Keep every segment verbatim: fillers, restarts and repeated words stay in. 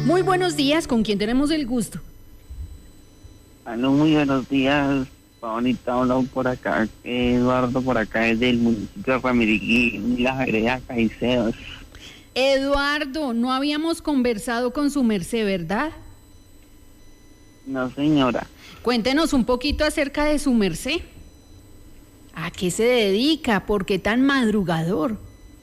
Muy buenos días, ¿con quién tenemos el gusto? Aló, muy buenos días, Paulita, hola por acá, Eduardo por acá es del municipio de Ramiriquí, la vereda Caicedos. Eduardo, no habíamos conversado con su merced, ¿verdad? No, señora. Cuéntenos un poquito acerca de su merced. ¿A qué se dedica? ¿Por qué tan madrugador?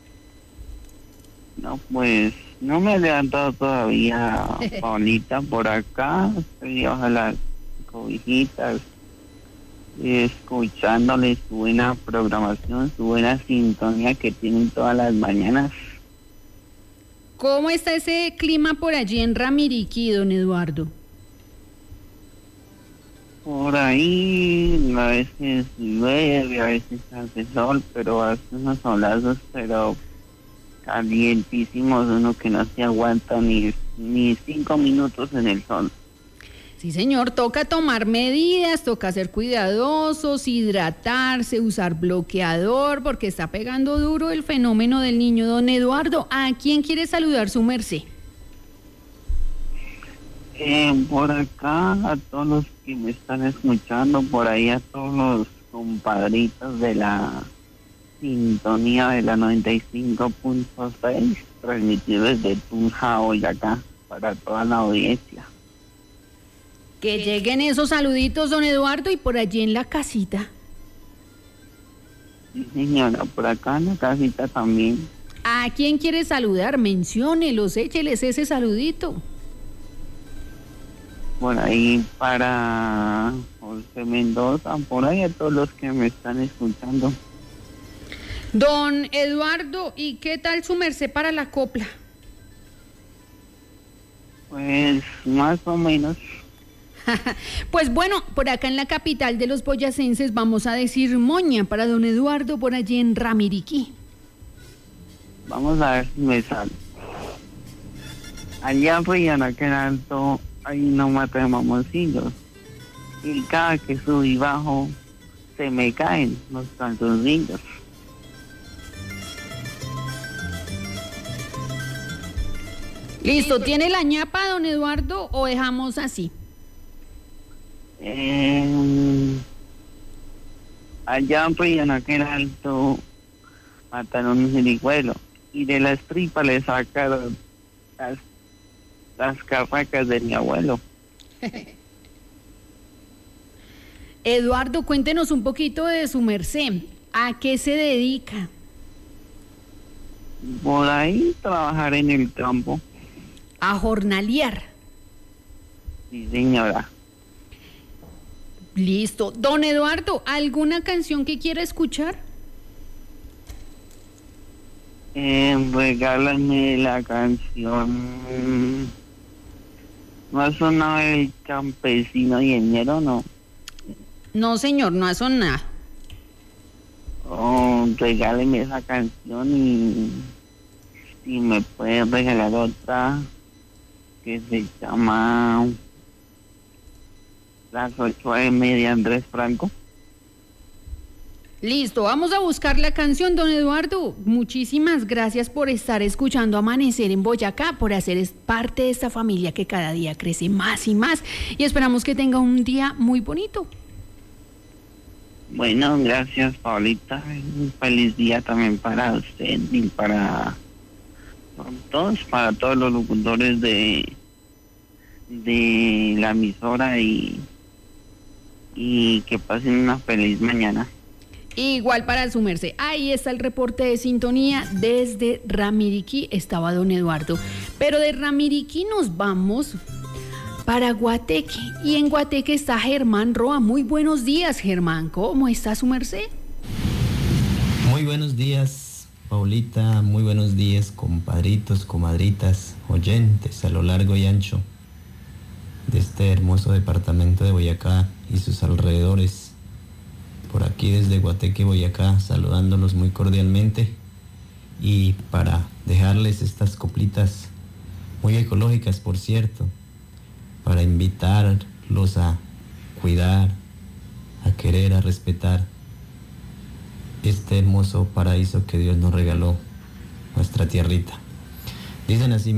No, pues no me he levantado todavía, Paulita, por acá, estoy bajo las cobijitas, escuchándoles su buena programación, su buena sintonía que tienen todas las mañanas. ¿Cómo está ese clima por allí en Ramiriquí, don Eduardo? Por ahí a veces llueve, a veces hace sol, pero hace unos solazos, pero calientísimos, uno que no se aguanta ni, ni cinco minutos en el sol. Sí, señor, toca tomar medidas, toca ser cuidadosos, hidratarse, usar bloqueador, porque está pegando duro el fenómeno del niño. Don Eduardo, ¿a quién quiere saludar su merced? Eh, por acá, a todos los que me están escuchando, por ahí a todos los compadritos de la sintonía de la noventa y cinco punto seis, transmitido desde Tunja, Boyacá, para toda la audiencia. Que lleguen esos saluditos, don Eduardo, y por allí en la casita. Sí, señora, por acá en la casita también. ¿A quién quiere saludar? Menciónelos, écheles ese saludito. Por ahí para José Mendoza, por ahí a todos los que me están escuchando. Don Eduardo, ¿y qué tal su merced para la copla? Pues más o menos. Pues bueno, por acá en la capital de los boyacenses vamos a decir moña para don Eduardo por allí en Ramiriquí. Vamos a ver si me sale. Allá arriba en aquel alto hay una mata de mamoncillos. Y cada que subo y bajo se me caen los calzoncillos. Listo, ¿tiene la ñapa, don Eduardo, o dejamos así? Eh, allá arriba en aquel alto mataron un jericuelo y de las tripas le sacaron las, las carracas de mi abuelo. Eduardo, cuéntenos un poquito de su merced. ¿A qué se dedica? Por ahí trabajar en el campo. A jornalear. Sí, señora. Listo. Don Eduardo, ¿alguna canción que quiera escuchar? Eh, regálame la canción. ¿No ha sonado el campesino y el ñero, no? No, señor, no ha sonado. Oh, regáleme esa canción y si me puede regalar otra que se llama Las ocho y media, Andrés Franco. Listo, vamos a buscar la canción, don Eduardo. Muchísimas gracias por estar escuchando Amanecer en Boyacá, por hacer parte de esta familia que cada día crece más y más. Y esperamos que tenga un día muy bonito. Bueno, gracias, Paulita. Un feliz día también para usted y para, para todos, para todos los locutores de, de la emisora y, y que pasen una feliz mañana. Igual para su merced. Ahí está el reporte de sintonía desde Ramiriquí. Estaba don Eduardo. Pero de Ramiriquí nos vamos para Guateque. Y en Guateque está Germán Roa. Muy buenos días, Germán. ¿Cómo está su merced? Muy buenos días, Paulita. Muy buenos días, compadritos, comadritas, oyentes a lo largo y ancho de este hermoso departamento de Boyacá y sus alrededores. Por aquí desde Guateque, Boyacá, saludándolos muy cordialmente y para dejarles estas coplitas muy ecológicas, por cierto, para invitarlos a cuidar, a querer, a respetar este hermoso paraíso que Dios nos regaló, nuestra tierrita. Dicen así.